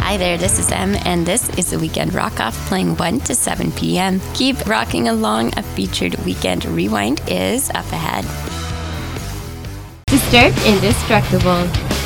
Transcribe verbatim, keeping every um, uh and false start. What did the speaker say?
Hi there, this is Em, and this is the Weekend Rock Off playing one to seven p.m. Keep rocking along. A featured Weekend Rewind is up ahead. Disturbed Indestructible.